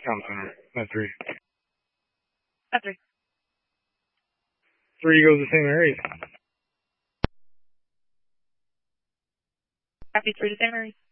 Count center. At 3. At 3. 3 goes to St. Mary's. Copy 3 to St. Mary's.